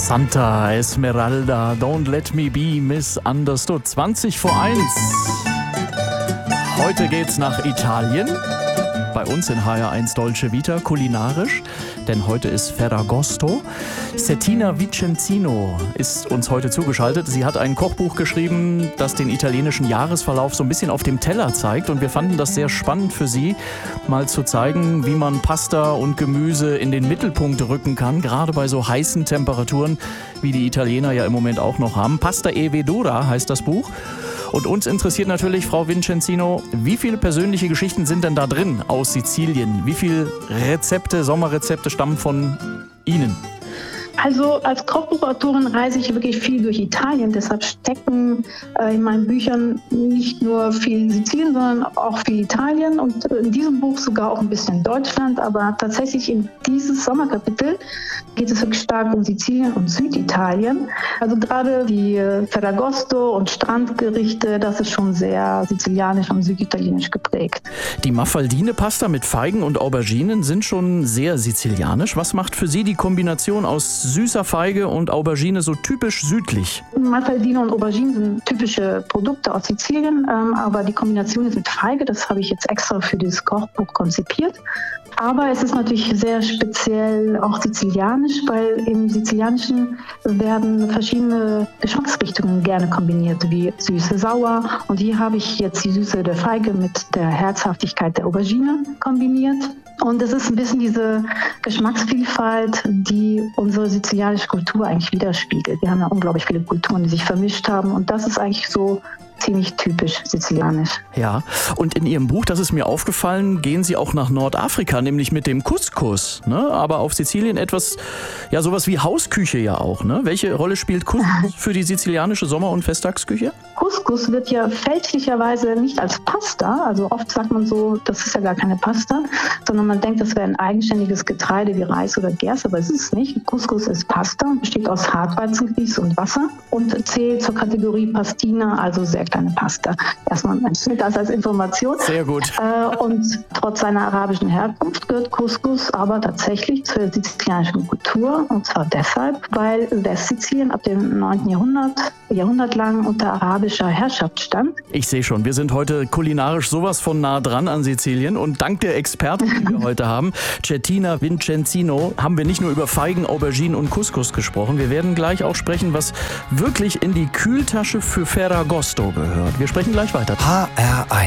Santa Esmeralda, don't let me be misunderstood. 20 vor 1. Heute geht's nach Italien. Bei uns in HR1 Dolce Vita kulinarisch, denn heute ist Ferragosto. Settina Vicenzino ist uns heute zugeschaltet. Sie hat ein Kochbuch geschrieben, das den italienischen Jahresverlauf so ein bisschen auf dem Teller zeigt. Und wir fanden das sehr spannend für Sie, mal zu zeigen, wie man Pasta und Gemüse in den Mittelpunkt rücken kann, gerade bei so heißen Temperaturen, wie die Italiener ja im Moment auch noch haben. Pasta e Verdura heißt das Buch. Und uns interessiert natürlich, Frau Vicenzino, wie viele persönliche Geschichten sind denn da drin aus Sizilien? Wie viele Rezepte, Sommerrezepte stammen von Ihnen? Also als Kochbuchautorin reise ich wirklich viel durch Italien, deshalb stecken in meinen Büchern nicht nur viel Sizilien, sondern auch viel Italien und in diesem Buch sogar auch ein bisschen Deutschland, aber tatsächlich in dieses Sommerkapitel geht es wirklich stark um Sizilien und Süditalien. Also gerade die Ferragosto und Strandgerichte, das ist schon sehr sizilianisch und süditalienisch geprägt. Die Mafaldine-Pasta mit Feigen und Auberginen sind schon sehr sizilianisch. Was macht für Sie die Kombination aus süßer Feige und Aubergine so typisch südlich? Mafaldine und Aubergine sind typische Produkte aus Sizilien, aber die Kombination ist mit Feige, das habe ich jetzt extra für dieses Kochbuch konzipiert. Aber es ist natürlich sehr speziell auch sizilianisch, weil im Sizilianischen werden verschiedene Geschmacksrichtungen gerne kombiniert, wie süße-sauer. Und hier habe ich jetzt die Süße der Feige mit der Herzhaftigkeit der Aubergine kombiniert. Und es ist ein bisschen diese Geschmacksvielfalt, die unsere sizilianische Kultur eigentlich widerspiegelt. Wir haben ja unglaublich viele Kulturen, die sich vermischt haben. Und das ist eigentlich so ziemlich typisch sizilianisch. Ja, und in Ihrem Buch, das ist mir aufgefallen, gehen Sie auch nach Nordafrika, nämlich mit dem Couscous. Ne? Aber auf Sizilien etwas, ja sowas wie Hausküche ja auch. Ne? Welche Rolle spielt Couscous für die sizilianische Sommer- und Festtagsküche? Couscous wird ja fälschlicherweise nicht als Pasta, also oft sagt man so, das ist ja gar keine Pasta, sondern man denkt, das wäre ein eigenständiges Getreide wie Reis oder Gerste, aber es ist es nicht. Couscous ist Pasta, besteht aus Hartweizengrieß und Wasser und zählt zur Kategorie Pastina, also sehr kleine Pasta. Erstmal das als Information. Sehr gut. Und trotz seiner arabischen Herkunft gehört Couscous aber tatsächlich zur sizilianischen Kultur, und zwar deshalb, weil Westsizilien ab dem 9. Jahrhundert lang unter arabischer Herrschaft stand. Ich sehe schon, wir sind heute kulinarisch sowas von nah dran an Sizilien und dank der Experten, die wir heute haben, Settina Vicenzino, haben wir nicht nur über Feigen, Auberginen und Couscous gesprochen, wir werden gleich auch sprechen, was wirklich in die Kühltasche für Ferragosto gehört. Wir sprechen gleich weiter. HR1